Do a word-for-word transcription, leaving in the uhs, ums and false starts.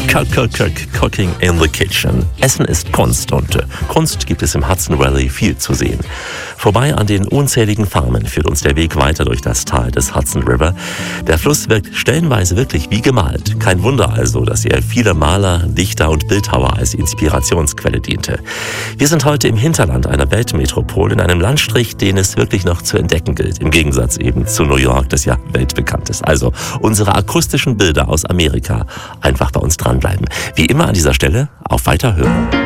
Cooking in the Kitchen. Essen ist Kunst und äh, Kunst gibt es im Hudson Valley viel zu sehen. Vorbei an den unzähligen Farmen führt uns der Weg weiter durch das Tal des Hudson River. Der Fluss wirkt stellenweise wirklich wie gemalt. Kein Wunder also, dass er viele Maler, Dichter und Bildhauer als Inspirationsquelle diente. Wir sind heute im Hinterland einer Weltmetropole, in einem Landstrich, den es wirklich noch zu entdecken gilt. Im Gegensatz eben zu New York, das ja weltbekannt ist. Also unsere akustischen Bilder aus Amerika. Einfach bei uns dranbleiben. Wie immer an dieser Stelle auf Weiterhören.